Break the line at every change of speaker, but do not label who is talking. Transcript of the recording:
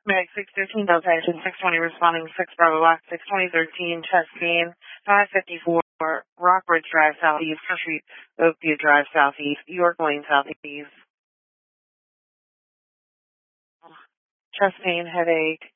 Meg 613, Delta Action 620, responding 6 Bravo Box 62013, chest pain, 554, Rockbridge Drive Southeast, Country Oakview Drive Southeast, York Lane Southeast. Chest pain, headache,